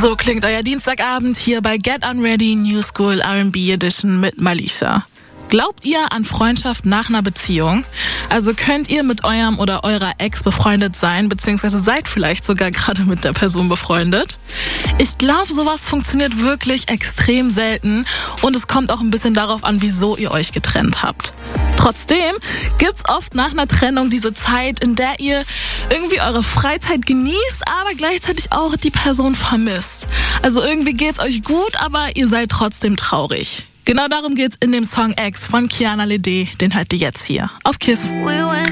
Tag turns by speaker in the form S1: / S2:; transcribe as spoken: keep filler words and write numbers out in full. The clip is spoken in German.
S1: So klingt euer Dienstagabend hier bei Get Unready New School R and B Edition mit Malisha. Glaubt ihr an Freundschaft nach einer Beziehung? Also könnt ihr mit eurem oder eurer Ex befreundet sein, beziehungsweise seid vielleicht sogar gerade mit der Person befreundet? Ich glaube, sowas funktioniert wirklich extrem selten und es kommt auch ein bisschen darauf an, wieso ihr euch getrennt habt. Trotzdem gibt's oft nach einer Trennung diese Zeit, in der ihr irgendwie eure Freizeit genießt, aber gleichzeitig auch die Person vermisst. Also irgendwie geht's euch gut, aber ihr seid trotzdem traurig. Genau darum geht's in dem Song Ex von Kiana Ledé. Den hört ihr jetzt hier auf KISS.